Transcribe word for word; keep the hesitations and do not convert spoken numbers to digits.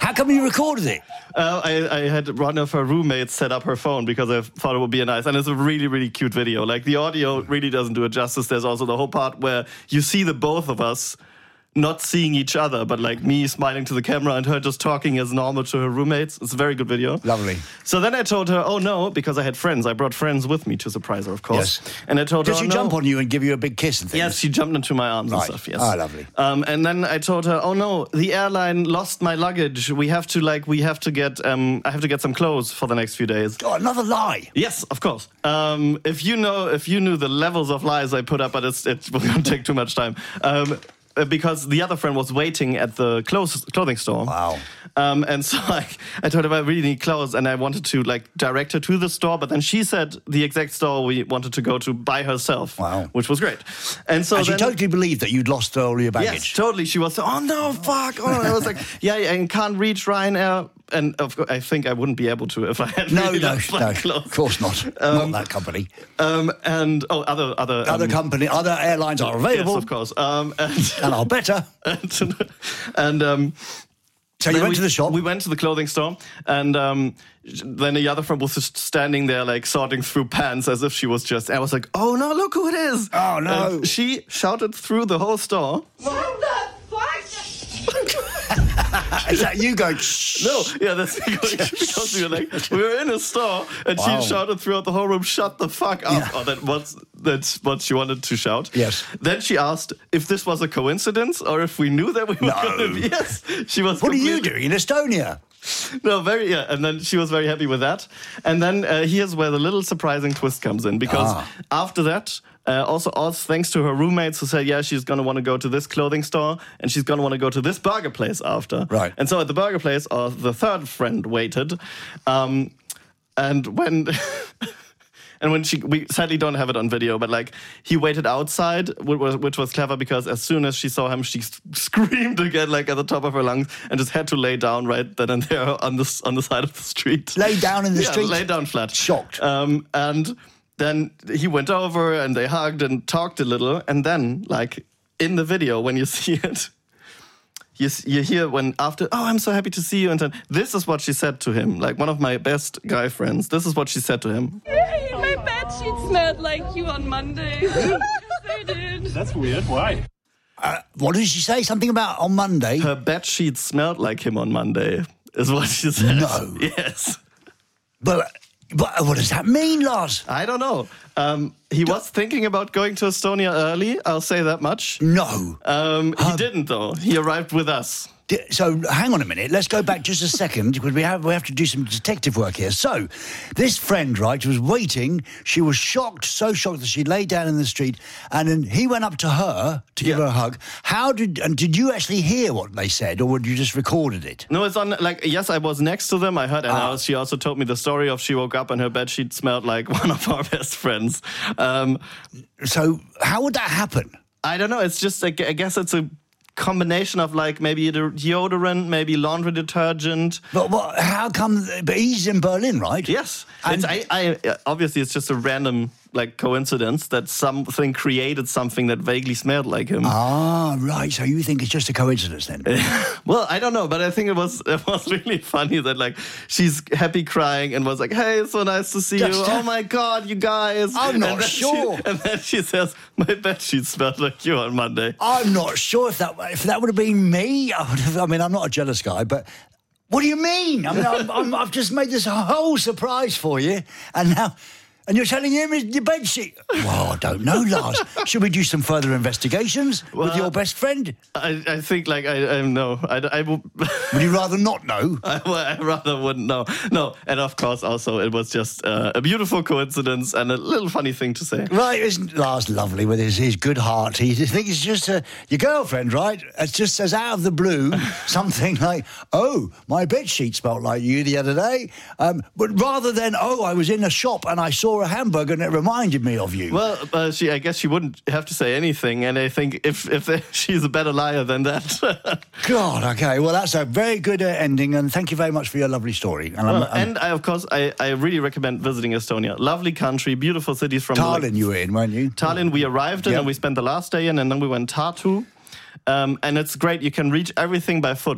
How come you recorded it? Uh, I, I had one of her roommates set up her phone because I thought it would be a nice, and it's a really, really cute video. Like, the audio really doesn't do it justice. There's also the whole part where you see the both of us not seeing each other, but like me smiling to the camera and her just talking as normal to her roommates. It's a very good video. Lovely. So then I told her, oh no, because I had friends. I brought friends with me to surprise her, of course. Yes. And I told her, Did she oh, no. jump on you and give you a big kiss and things? Yes, she jumped into my arms right. and stuff, yes. Oh, lovely. Um, and then I told her, oh no, the airline lost my luggage. We have to, like, we have to get, um, I have to get some clothes for the next few days. Oh, another lie. Yes, of course. Um, if you know, if you knew the levels of lies I put up, but it's, it will not take too much time. Um, because the other friend was waiting at the clothes, clothing store. Wow. Um, and so like, I told her I really need clothes, and I wanted to like direct her to the store, but then she said the exact store we wanted to go to by herself, wow. which was great. And so and then, she totally believed that you'd lost all your baggage. Yes, totally. She was, oh no, fuck. Oh, I was like, yeah, I can't reach Ryanair. And of course, I think I wouldn't be able to if I had no, really no, lost my no, clothes. Of course not. Um, not that company. Um, and oh, other other other um, company, other airlines are available. Yes, of course. Um, and, and are better. And, and um, so you went we, to the shop. We went to the clothing store, and um, then the other friend was just standing there, like sorting through pants, as if she was just. I was like, "Oh no, look who it is!" Oh no! And she shouted through the whole store. What the fuck? Is that you going? Shh. No, yeah, that's because, because we were like we were in a store, and wow. she shouted throughout the whole room, "Shut the fuck up!" Yeah. Oh, that was that's what she wanted to shout. Yes. Then she asked if this was a coincidence or if we knew that we were No. going to be. Yes, she was. What are you completely- doing in Estonia? No, very, yeah. And then she was very happy with that. And then uh, here's where the little surprising twist comes in. Because Ah. after that, uh, also, also thanks to her roommates who said, yeah, she's going to want to go to this clothing store and she's going to want to go to this burger place after. Right. And so at the burger place, uh, the third friend waited. Um, and when... And when she, we sadly don't have it on video, but like he waited outside, which was, which was clever because as soon as she saw him, she screamed again, like at the top of her lungs, and just had to lay down right then and there on the on the side of the street. Lay down in the yeah, street? lay down flat. Shocked. Um, and then he went over and they hugged and talked a little, and then like in the video when you see it. You, you hear when after, oh, I'm so happy to see you. And then this is what she said to him. Like one of my best guy friends. This is what she said to him. My bedsheet smelled like you on Monday. Yes, they did. That's weird. Why? Uh, what did she say? Something about on Monday? Her bed sheet smelled like him on Monday, is what she said. No. Yes. But, but what does that mean, Lars? I don't know. Um, he was thinking about going to Estonia early, I'll say that much. No. Um, he Um, didn't, though. He arrived with us. Di- So hang on a minute. Let's go back just a second because we have we have to do some detective work here. So this friend, right, was waiting. She was shocked, so shocked that she lay down in the street, and then he went up to her to give Yeah. her a hug. How did and did you actually hear what they said, or would you just recorded it? No, it's on, like, yes, I was next to them. I heard, and Ah. I- she also told me the story of she woke up and her bed sheet smelled like one of our best friends. Um, So how would that happen? I don't know. It's just, like, I guess it's a combination of, like, maybe the deodorant, maybe laundry detergent. But what? How come? But he's in Berlin, right? Yes. And- It's, I, I, obviously, it's just a random, like, coincidence that something created something that vaguely smelled like him. Ah, right. So you think it's just a coincidence then? Well, I don't know, but I think it was it was really funny that, like, she's happy crying and was like, hey, it's so nice to see you. Just- Oh, my God, you guys. I'm And not then she- sure. and then she says, my bedsheet smelled like you on Monday. I'm not sure if that if that would have been me. I, would have, I mean, I'm not a jealous guy, but what do you mean? I mean, I'm, I'm, I've just made this whole surprise for you, and now. And you're telling him it's your bedsheet? Well, I don't know, Lars. Should we do some further investigations with Well, your best friend? I, I think, like, I, I know. I, I, will- Would you rather not know? I, well, I rather wouldn't know. No, and of course, also, it was just uh, a beautiful coincidence and a little funny thing to say. Right, isn't Lars lovely with his, his good heart? He thinks it's just a, your girlfriend, right? It just says out of the blue something like, oh, my bedsheet smelled like you the other day. Um, but rather than, oh, I was in a shop and I saw a hamburger and it reminded me of you. Well, uh, she, I guess she wouldn't have to say anything, and I think if if they, she's a better liar than that. God, okay. Well, that's a very good uh, ending, and thank you very much for your lovely story. And, I'm, Well, I'm, and I, of course, I, I really recommend visiting Estonia. Lovely country, beautiful cities from Tallinn you were in, weren't you? Tallinn we arrived in, Yep. and we spent the last day in, and then we went Tartu. Um, and it's great. You can reach everything by foot